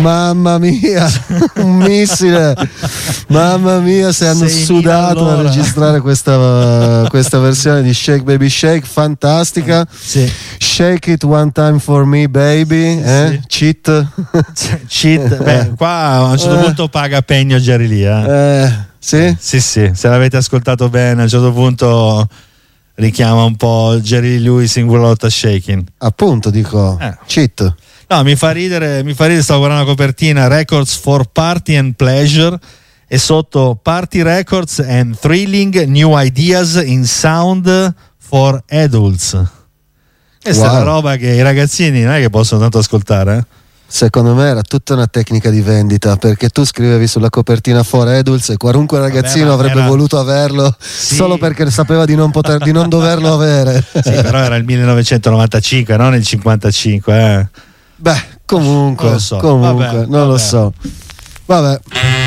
Mamma mia, un missile. Mamma mia, se hanno sudato a registrare questa versione di Shake Baby Shake, fantastica. Sì. Shake it one time for me baby, cheat. Beh, qua a un certo punto paga pegno Jerry Lee. Sì? Sì, se l'avete ascoltato bene, a un certo punto richiama un po' Jerry Lee Lewis in Without Shaking. Appunto, dico cheat. No, mi fa ridere, stavo guardando la copertina, Records for Party and Pleasure, e sotto Party Records and Thrilling New Ideas in Sound for Adults. Questa è una roba che i ragazzini non è che possono tanto ascoltare. Secondo me era tutta una tecnica di vendita, perché tu scrivevi sulla copertina for adults e qualunque ragazzino avrebbe voluto averlo solo perché sapeva di non doverlo avere. Sì, però era il 1995, non il 55. Beh, comunque, non lo so. non lo so. Vabbè.